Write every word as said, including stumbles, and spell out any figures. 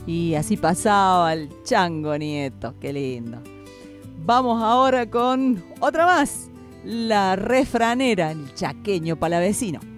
Y así pasaba el Chango Nieto, qué lindo. Vamos ahora con otra más, la refranera, el chaqueño palavecino.